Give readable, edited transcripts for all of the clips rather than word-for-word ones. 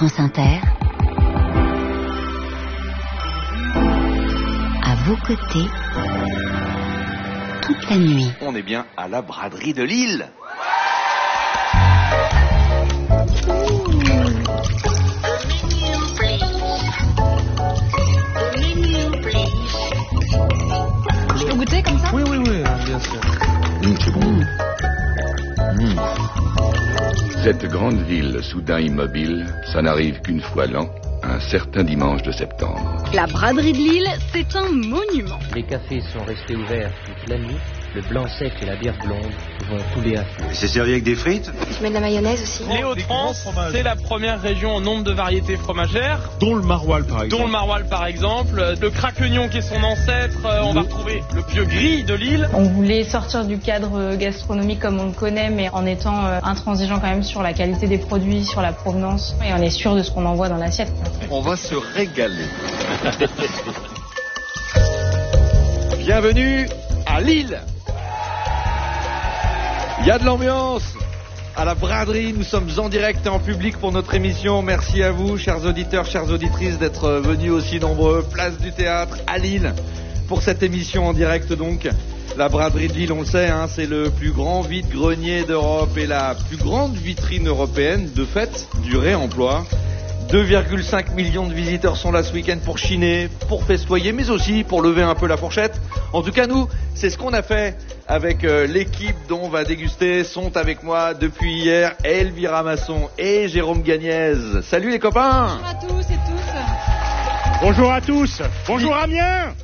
France Inter, à vos côtés, toute la nuit. On est bien à la braderie de Lille. Je peux goûter comme ça? Oui, bien sûr. C'est bon. Cette grande ville, soudain immobile, ça n'arrive qu'une fois l'an, un certain dimanche de septembre. La braderie de Lille, c'est un monument. Les cafés sont restés ouverts toute la nuit. Le blanc sec et la bière blonde vont couler à flot. C'est servi avec des frites? Je mets de la mayonnaise aussi. Les Hauts-de-France, c'est la première région en nombre de variétés fromagères. Dont le maroilles, par exemple. Dont le maroilles, par exemple. Le craquegnon qui est son ancêtre. On va retrouver le pieu gris de Lille. On voulait sortir du cadre gastronomique comme on le connaît, mais en étant intransigeant quand même sur la qualité des produits, sur la provenance. Et on est sûr de ce qu'on envoie dans l'assiette. On va se régaler. Bienvenue à Lille. Il y a de l'ambiance à la braderie. Nous sommes en direct et en public pour notre émission. Merci à vous, chers auditeurs, chères auditrices, d'être venus aussi nombreux. Place du Théâtre à Lille pour cette émission en direct donc. La braderie de Lille, on le sait, hein, c'est le plus grand vide-grenier d'Europe et la plus grande vitrine européenne de fait du réemploi. 2,5 millions de visiteurs sont là ce week-end pour chiner, pour festoyer, mais aussi pour lever un peu la fourchette. En tout cas, nous, c'est ce qu'on a fait avec l'équipe dont on va déguster. Sont avec moi depuis hier Elvira Masson et Jérôme Gagnez. Salut les copains. Bonjour à tous et toutes. Bonjour à tous. Bonjour Amiens.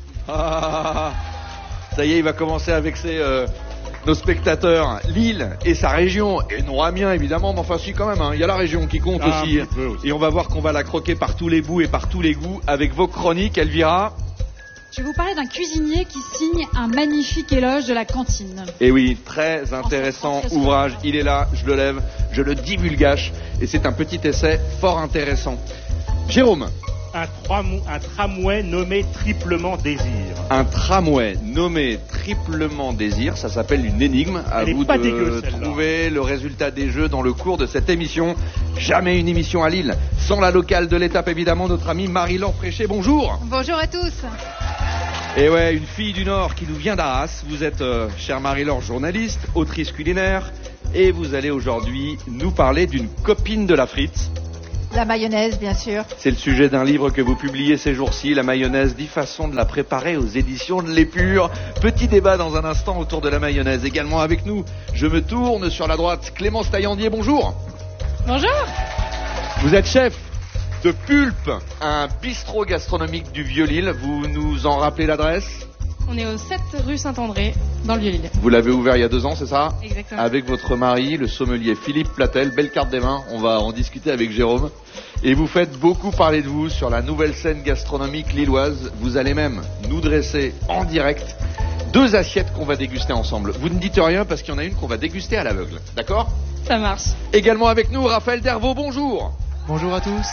Ça y est, il va commencer avec nos spectateurs. Lille et sa région, et non Amiens évidemment, mais enfin si quand même, hein, il y a la région qui compte aussi. Et on va voir qu'on va la croquer par tous les bouts et par tous les goûts avec vos chroniques. Elvira. Je vais vous parler d'un cuisinier qui signe un magnifique éloge de la cantine. Et oui, très intéressant ouvrage. Il est là, je le lève, je le divulgage. Et c'est un petit essai fort intéressant. Jérôme. Un tramway nommé Triplement Désir. Un tramway nommé Triplement Désir, ça s'appelle une énigme. À vous de trouver le résultat des jeux dans le cours de cette émission. Jamais une émission à Lille sans la locale de l'étape, évidemment, notre amie Marie-Laure Fréchet. Bonjour. Bonjour à tous. Et ouais, une fille du Nord qui nous vient d'Arras. Vous êtes, chère Marie-Laure, journaliste, autrice culinaire, et vous allez aujourd'hui nous parler d'une copine de la frite. La mayonnaise, bien sûr. C'est le sujet d'un livre que vous publiez ces jours-ci, La mayonnaise, 10 façons de la préparer aux éditions de l'Épure. Petit débat dans un instant autour de la mayonnaise. Également avec nous, je me tourne sur la droite, Clémence Taillandier, bonjour. Bonjour. Vous êtes chef de Pulpe, un bistrot gastronomique du Vieux-Lille. Vous nous en rappelez l'adresse ? On est au 7 rue Saint-André, dans le Vieux-Lille. Vous l'avez ouvert il y a 2 ans, c'est ça ? Exactement. Avec votre mari, le sommelier Philippe Platel. Belle carte des vins, on va en discuter avec Jérôme. Et vous faites beaucoup parler de vous sur la nouvelle scène gastronomique lilloise. Vous allez même nous dresser en direct 2 assiettes qu'on va déguster ensemble. Vous ne dites rien parce qu'il y en a une qu'on va déguster à l'aveugle. D'accord ? Ça marche. Également avec nous, Raphaël Dervaux, bonjour. Bonjour à tous.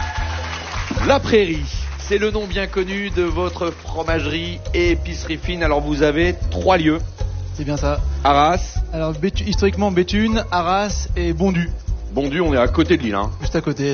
La Prairie, c'est le nom bien connu de votre fromagerie et épicerie fine. Alors vous avez 3 lieux. C'est bien ça. Arras. Alors historiquement Béthune, Arras et Bondu. Bondu, on est à côté de Lille, hein. Juste à côté,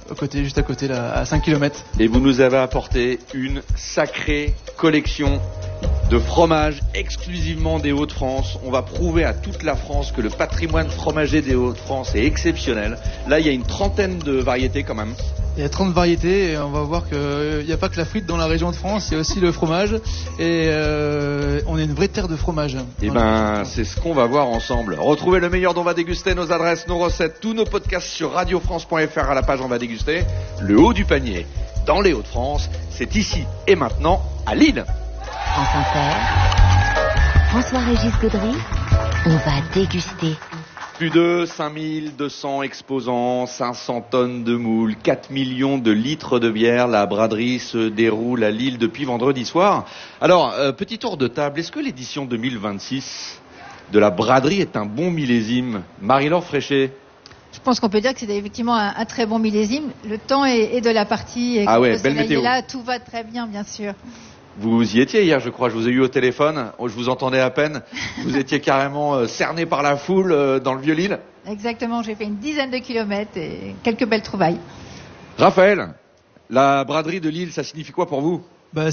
là, à 5 km. Et vous nous avez apporté une sacrée collection de fromages exclusivement des Hauts-de-France. On va prouver à toute la France que le patrimoine fromager des Hauts-de-France est exceptionnel. Là, il y a une 30aine de variétés quand même. Il y a 30 variétés et on va voir qu'il n'y a pas que la frite dans la région de France, il y a aussi le fromage. Et on est une vraie terre de fromage. Et c'est ce qu'on va voir ensemble. Retrouvez le meilleur dont on va déguster, nos adresses, nos recettes, tous nos podcasts sur radiofrance.fr à la page on va déguster. Le haut du panier, dans les Hauts-de-France, c'est ici et maintenant à Lille. France Inter, François-Régis Gaudry, on va déguster. Plus de 5200 exposants, 500 tonnes de moules, 4 millions de litres de bière. La braderie se déroule à Lille depuis vendredi soir. Alors, petit tour de table, est-ce que l'édition 2026 de la braderie est un bon millésime ? Marie-Laure Fréchet. Je pense qu'on peut dire que c'est effectivement un très bon millésime. Le temps est de la partie. Et ah ouais, le belle météo. est là, tout va très bien sûr. Vous y étiez hier, je crois. Je vous ai eu au téléphone. Je vous entendais à peine. Vous étiez carrément cerné par la foule dans le Vieux-Lille. Exactement. J'ai fait une 10aine de kilomètres et quelques belles trouvailles. Raphaël, la braderie de Lille, ça signifie quoi pour vous?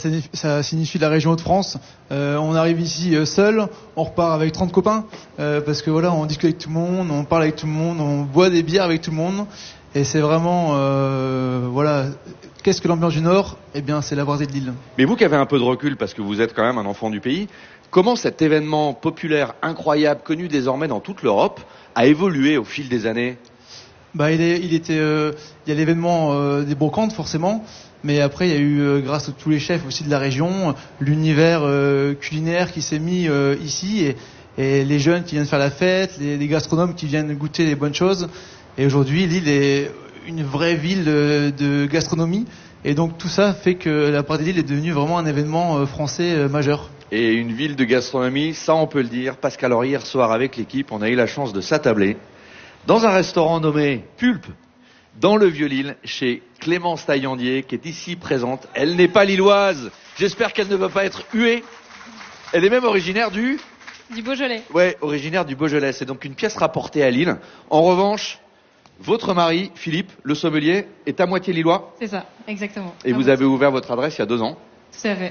Ça signifie la région Hauts-de-France. On arrive ici seul, on repart avec 30 copains, parce que voilà, on discute avec tout le monde, on parle avec tout le monde, on boit des bières avec tout le monde, et c'est vraiment, voilà, qu'est-ce que l'ambiance du Nord? Eh bien, c'est la braderie de Lille. Mais vous qui avez un peu de recul, parce que vous êtes quand même un enfant du pays, comment cet événement populaire incroyable, connu désormais dans toute l'Europe, a évolué au fil des années? Il y a l'événement des brocantes forcément, mais après il y a eu, grâce à tous les chefs aussi de la région, l'univers culinaire qui s'est mis ici, et les jeunes qui viennent faire la fête, les gastronomes qui viennent goûter les bonnes choses. Et aujourd'hui, Lille est une vraie ville de gastronomie, et donc tout ça fait que la braderie de Lille est devenue vraiment un événement français majeur. Et une ville de gastronomie, ça on peut le dire, parce qu'alors hier soir avec l'équipe, on a eu la chance de s'attabler dans un restaurant nommé Pulpe, dans le Vieux-Lille, chez Clémence Taillandier, qui est ici présente. Elle n'est pas lilloise, j'espère qu'elle ne va pas être huée. Elle est même originaire du Beaujolais. Ouais, originaire du Beaujolais. C'est donc une pièce rapportée à Lille. En revanche, votre mari, Philippe, le sommelier, est à moitié lillois. C'est ça, exactement. Et vous avez ouvert votre adresse il y a 2 ans. Tout à fait.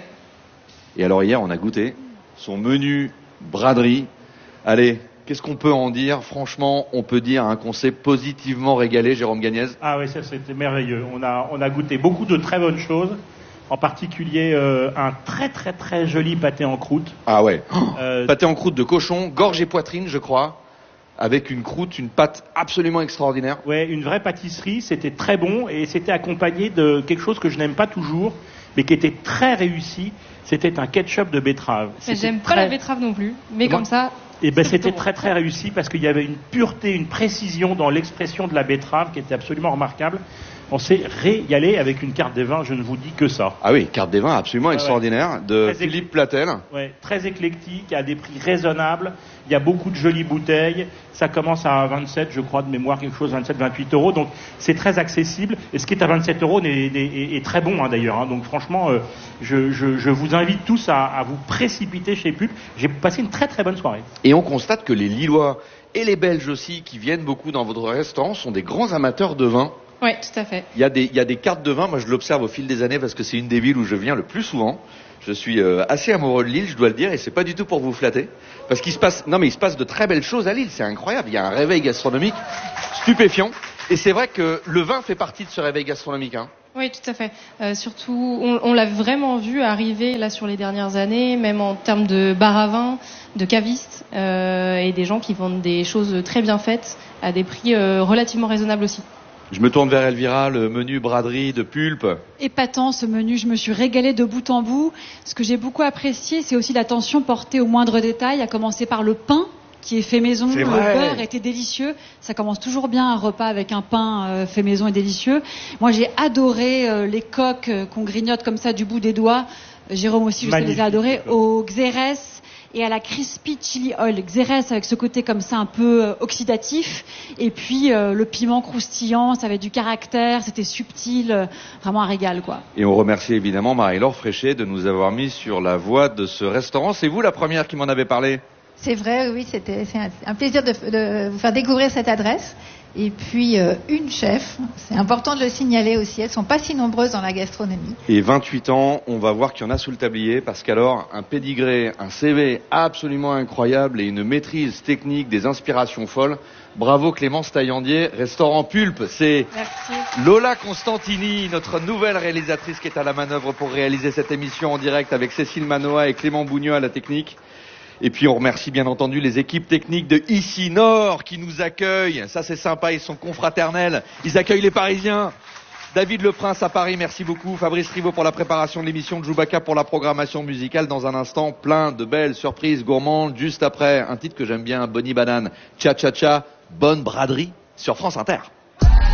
Et alors hier, on a goûté son menu braderie. Allez, qu'est-ce qu'on peut en dire? Franchement, on peut dire qu'on s'est positivement régalé, Jérôme Gagnez. Ah oui, ça c'était merveilleux. On a goûté beaucoup de très bonnes choses. En particulier un très très très joli pâté en croûte. Ah ouais. Pâté en croûte de cochon, gorge et poitrine, je crois. Avec une pâte absolument extraordinaire. Ouais, une vraie pâtisserie, c'était très bon et c'était accompagné de quelque chose que je n'aime pas toujours, mais qui était très réussi. C'était un ketchup de betterave. J'aime pas la betterave non plus, mais comme ça. Et c'était très très réussi parce qu'il y avait une pureté, une précision dans l'expression de la betterave qui était absolument remarquable. On s'est régalé avec une carte des vins, je ne vous dis que ça. Ah oui, carte des vins absolument extraordinaire de très Philippe Platel. Ouais, très éclectique, à des prix raisonnables. Il y a beaucoup de jolies bouteilles. Ça commence à 27, je crois, de mémoire, quelque chose, 27, 28 euros. Donc c'est très accessible. Et ce qui est à 27 euros est très bon d'ailleurs. Donc franchement, je vous invite tous à vous précipiter chez Pulpe. J'ai passé une très très bonne soirée. Et on constate que les Lillois et les Belges aussi, qui viennent beaucoup dans votre restaurant, sont des grands amateurs de vin. Oui, tout à fait. Il y a des cartes de vin, moi je l'observe au fil des années parce que c'est une des villes où je viens le plus souvent. Je suis assez amoureux de Lille, je dois le dire, et c'est pas du tout pour vous flatter. Parce qu'il se passe de très belles choses à Lille, c'est incroyable. Il y a un réveil gastronomique stupéfiant. Et c'est vrai que le vin fait partie de ce réveil gastronomique. Oui, tout à fait. Surtout, on l'a vraiment vu arriver là sur les dernières années, même en termes de bar à vin, de cavistes, et des gens qui vendent des choses très bien faites à des prix relativement raisonnables aussi. Je me tourne vers Elvira, le menu braderie de Pulpe. Épatant ce menu, je me suis régalée de bout en bout. Ce que j'ai beaucoup apprécié, c'est aussi l'attention portée aux moindres détails, à commencer par le pain qui est fait maison. Le beurre était délicieux. Ça commence toujours bien un repas avec un pain fait maison et délicieux. Moi, j'ai adoré les coques qu'on grignote comme ça du bout des doigts. Jérôme aussi, je les ai adorés. Au xérès et à la crispy chili oil. Xérès avec ce côté comme ça un peu oxydatif. Et puis le piment croustillant, ça avait du caractère, c'était subtil. Vraiment un régal, quoi. Et on remercie évidemment Marie-Laure Fréchet de nous avoir mis sur la voie de ce restaurant. C'est vous la première qui m'en avez parlé? C'est vrai, oui, c'est un plaisir de vous faire découvrir cette adresse. Et puis, une chef, c'est important de le signaler aussi, elles ne sont pas si nombreuses dans la gastronomie. Et 28 ans, on va voir qu'il y en a sous le tablier, parce qu'alors, un pédigré, un CV absolument incroyable et une maîtrise technique, des inspirations folles. Bravo Clémence Taillandier, restaurant Pulpe. C'est Lola Constantini, notre nouvelle réalisatrice qui est à la manœuvre pour réaliser cette émission en direct avec Cécile Manoa et Clément Bougnot à la technique. Et puis on remercie bien entendu les équipes techniques de Ici Nord qui nous accueillent. Ça c'est sympa, ils sont confraternels. Ils accueillent les Parisiens. David Leprince à Paris, merci beaucoup. Fabrice Rivaud pour la préparation de l'émission, de Djoubaka pour la programmation musicale. Dans un instant, plein de belles surprises gourmandes. Juste après, un titre que j'aime bien, Bonnie Banane, Cha Cha Cha, bonne braderie sur France Inter.